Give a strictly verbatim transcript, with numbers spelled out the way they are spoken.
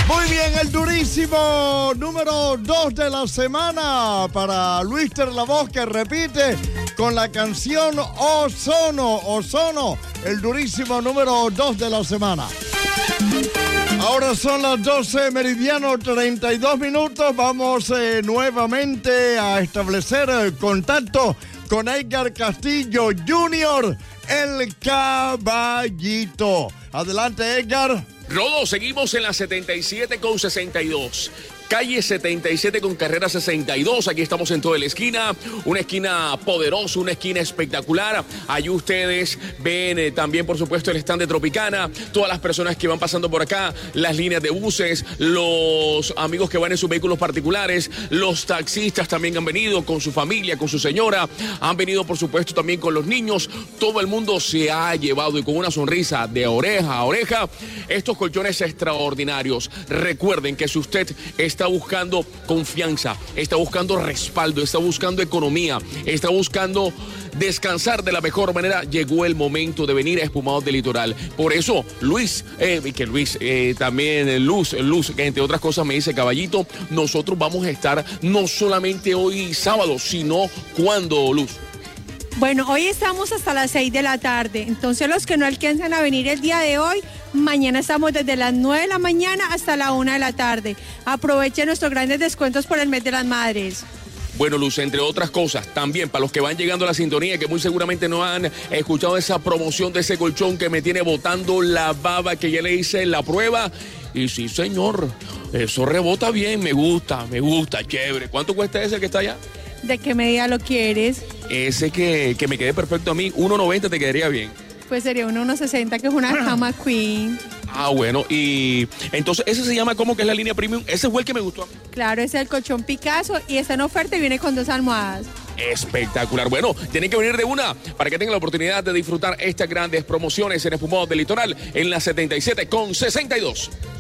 Muy bien, el durísimo número dos de la semana para Luíster La Voz, que repite con la canción Ozono, Ozono, el durísimo número dos de la semana. Ahora son las doce meridiano treinta y dos minutos. Vamos eh, nuevamente a establecer el contacto con Edgar Castillo junior, el caballito. Adelante, Edgar. Rodo, seguimos en la setenta y siete con sesenta y dos. Calle setenta y siete con carrera sesenta y dos. Aquí estamos en toda la esquina. Una esquina poderosa, una esquina espectacular. Allí ustedes ven eh, también, por supuesto, el stand de Tropicana. Todas las personas que van pasando por acá. Las líneas de buses. Los amigos que van en sus vehículos particulares. Los taxistas también han venido con su familia, con su señora. Han venido, por supuesto, también con los niños. Todo el mundo se ha llevado y con una sonrisa de oreja a oreja estos colchones extraordinarios. Recuerden que si usted está está buscando confianza, está buscando respaldo, está buscando economía, está buscando descansar de la mejor manera, llegó el momento de venir a Espumados del Litoral. Por eso, Luis, eh, que Luis, eh, también Luz, Luz, que entre otras cosas me dice, caballito, nosotros vamos a estar no solamente hoy sábado, sino cuando, Luz. Bueno, hoy estamos hasta las seis de la tarde, entonces los que no alcancen a venir el día de hoy, mañana estamos desde las nueve de la mañana hasta la una de la tarde. Aprovechen nuestros grandes descuentos por el mes de las madres. Bueno, Luz, entre otras cosas, también para los que van llegando a la sintonía, que muy seguramente no han escuchado esa promoción de ese colchón que me tiene botando la baba, que ya le hice la prueba. Y sí, señor, eso rebota bien, me gusta, me gusta, chévere. ¿Cuánto cuesta ese que está allá? ¿De qué medida lo quieres? Ese que, que me quede perfecto a mí, uno noventa te quedaría bien. Pues sería un uno sesenta, que es una cama queen. Ah, bueno, y entonces ese se llama como que es la línea premium. Ese fue el que me gustó a mí. Claro, ese es el colchón Picasso y está en oferta y viene con dos almohadas. Espectacular. Bueno, tienen que venir de una para que tengan la oportunidad de disfrutar estas grandes promociones en Espumados del Litoral en la setenta y siete con sesenta y dos.